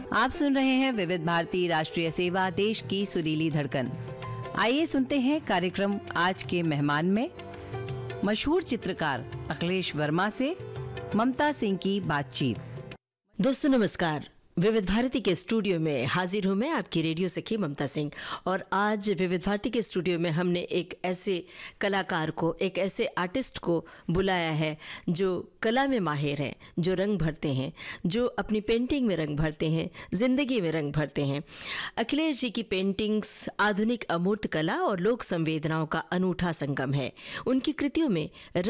आप सुन रहे हैं विविध भारती राष्ट्रीय सेवा, देश की सुरीली धड़कन। आइए सुनते हैं कार्यक्रम आज के मेहमान में मशहूर चित्रकार अखिलेश वर्मा से ममता सिंह की बातचीत। दोस्तों नमस्कार। विविध भारती के स्टूडियो में हाजिर हूँ मैं, आपकी रेडियो सखी ममता सिंह। और आज विविध भारती के स्टूडियो में हमने एक ऐसे कलाकार को, एक ऐसे आर्टिस्ट को बुलाया है जो कला में माहिर हैं, जो रंग भरते हैं, जो अपनी पेंटिंग में रंग भरते हैं, जिंदगी में रंग भरते हैं। अखिलेश जी की पेंटिंग्स आधुनिक अमूर्त कला और लोक संवेदनाओं का अनूठा संगम है। उनकी कृतियों में